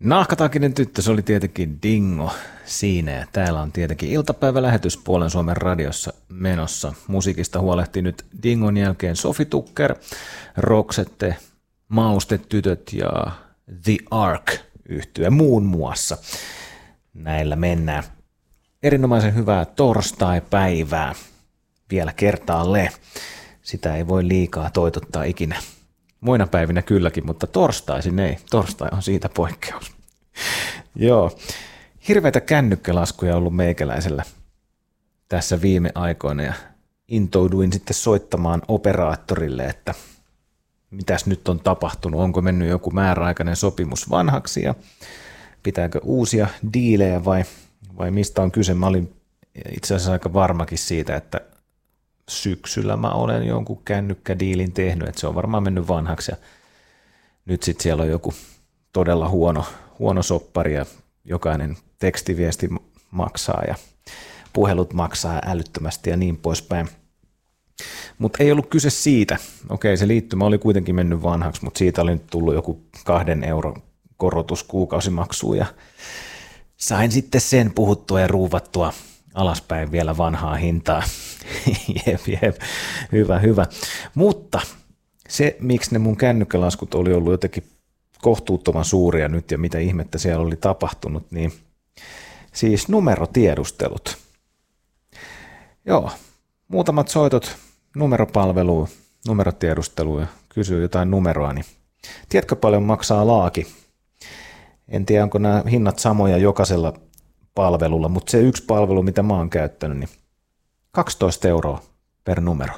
Nahkatakinen tyttö, se oli tietenkin Dingo siinä ja täällä on tietenkin iltapäivälähetys Puolen Suomen radiossa menossa. Musiikista huolehtii nyt Dingon jälkeen Sofi Tukker, Roxette, Maustetytöt ja The Ark -yhtye muun muassa. Näillä mennään. Erinomaisen hyvää torstai-päivää vielä kertaalleen. Sitä ei voi liikaa toitottaa ikinä. Muina päivinä kylläkin, mutta torstaisin ei. Torstai on siitä poikkeus. Joo. Hirveitä kännykkälaskuja on ollut meikäläisellä tässä viime aikoina ja intouduin sitten soittamaan operaattorille, että mitäs nyt on tapahtunut, onko mennyt joku määräaikainen sopimus vanhaksi ja pitääkö uusia diilejä vai mistä on kyse. Mä olin itse asiassa aika varmakin siitä, että syksyllä mä olen jonkun kännykkädiilin tehnyt, että se on varmaan mennyt vanhaksi ja nyt sitten siellä on joku todella huono soppari ja jokainen tekstiviesti maksaa ja puhelut maksaa älyttömästi ja niin poispäin. Mutta ei ollut kyse siitä. Okei, se liittymä oli kuitenkin mennyt vanhaksi, mutta siitä oli nyt tullut joku 2 euron korotus kuukausimaksuun ja sain sitten sen puhuttua ja ruuvattua alaspäin vielä vanhaa hintaa. jep, hyvä. Mutta se, miksi ne mun kännykkälaskut oli ollut jotenkin kohtuuttoman suuria nyt ja mitä ihmettä siellä oli tapahtunut, niin siis numerotiedustelut. Joo, muutamat soitot numeropalveluun, numerotiedusteluun ja kysyy jotain numeroa, niin tiedätkö paljon maksaa laaki? En tiedä, onko nämä hinnat samoja jokaisella palvelulla, mutta se yksi palvelu, mitä mä oon käyttänyt, niin 12 euroa per numero.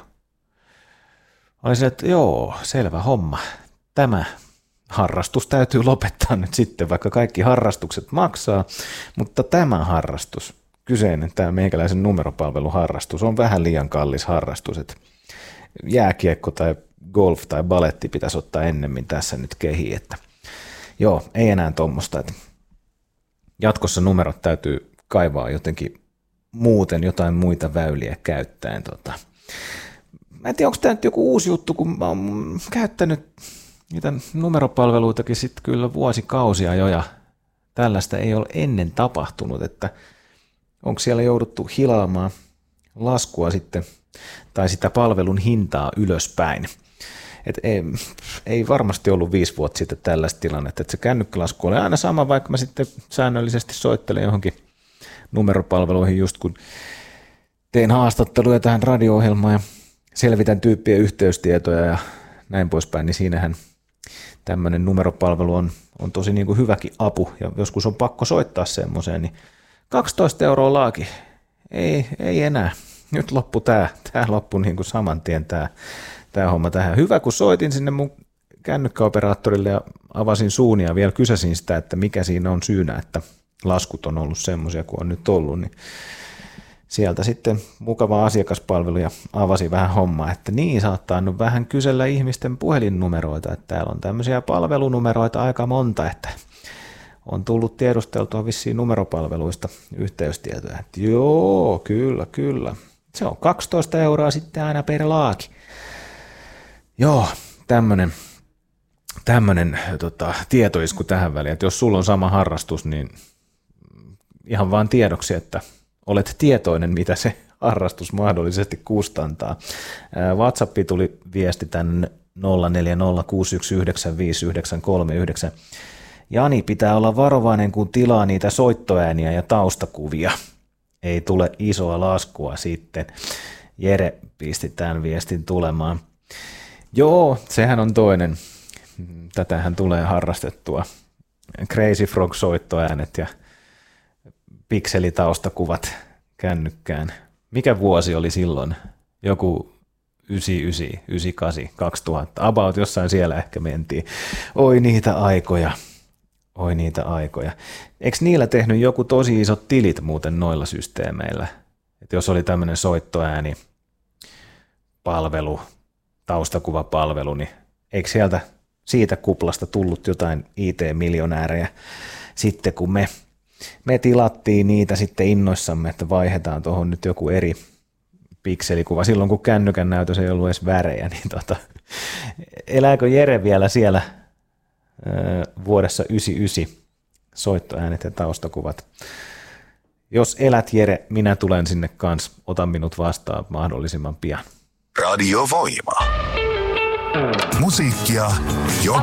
Oli se, että joo, selvä homma. Tämä harrastus täytyy lopettaa nyt sitten, vaikka kaikki harrastukset maksaa, mutta tämä harrastus, kyseinen tämä meikäläisen numeropalveluharrastus, on vähän liian kallis harrastus, että jääkiekko tai golf tai baletti pitäisi ottaa ennemmin tässä nyt kehiin, että joo, ei enää tuommoista, että jatkossa numerot täytyy kaivaa jotenkin muuten jotain muita väyliä käyttäen. Mä en tiedä, onko tämä nyt joku uusi juttu, kun mä oon käyttänyt niitä numeropalveluitakin sitten kyllä vuosikausia jo, ja tällaista ei ole ennen tapahtunut, että onko siellä jouduttu hilaamaan laskua sitten, tai sitä palvelun hintaa ylöspäin. Ei varmasti ollut 5 vuotta sitten tällaista tilannetta, että se kännykkälasku oli aina sama, vaikka mä sitten säännöllisesti soittelen johonkin numeropalveluihin just kun teen haastatteluja tähän radio-ohjelmaan ja selvitän tyyppien yhteystietoja ja näin poispäin, niin siinähän tämmöinen numeropalvelu on tosi niin kuin hyväkin apu ja joskus on pakko soittaa semmoiseen, niin 12 euroa laaki, ei enää, nyt loppu tämä loppui niin kuin saman tien tämä homma tähän. Hyvä, kun soitin sinne mun kännykkäoperaattorille ja avasin suunia ja vielä kysäsin sitä, että mikä siinä on syynä, että laskut on ollut semmoisia kuin on nyt ollut, niin sieltä sitten mukava asiakaspalvelu ja avasi vähän hommaa, että niin saattaa nyt vähän kysellä ihmisten puhelinnumeroita, että täällä on tämmöisiä palvelunumeroita aika monta, että on tullut tiedusteltua vissiin numeropalveluista yhteystietoja, että joo, kyllä, se on 12 euroa sitten aina per laaki. Joo, tämmöinen tietoisku tähän väliin, että jos sulla on sama harrastus, niin ihan vaan tiedoksi, että olet tietoinen, mitä se harrastus mahdollisesti kustantaa. WhatsAppi tuli viesti tänne 0406195939. Jani, pitää olla varovainen, kun tilaa niitä soittoääniä ja taustakuvia. Ei tule isoa laskua sitten. Jere pisti tämän viestin tulemaan. Joo, sehän on toinen. Tätähän tulee harrastettua. Crazy Frog-soittoäänet ja pikselitaustakuvat kännykkään. Mikä vuosi oli silloin? Joku 99, 98, 2000. About jossain siellä ehkä mentiin. Oi niitä aikoja. Eikö niillä tehnyt joku tosi isot tilit muuten noilla systeemeillä? Et jos oli tämmöinen soittoääni palvelu, taustakuvapalvelu, niin eikö siitä kuplasta tullut jotain IT-miljonäärejä sitten, kun me tilattiin niitä sitten innoissamme, että vaihdetaan tuohon nyt joku eri pikselikuva. Silloin kun kännykän näytös ei ollut edes värejä, niin elääkö Jere vielä siellä vuodessa 99 soittoäänet ja taustakuvat. Jos elät, Jere, minä tulen sinne kanssa. Ota minut vastaan mahdollisimman pian. Radio Voima. Musiikkia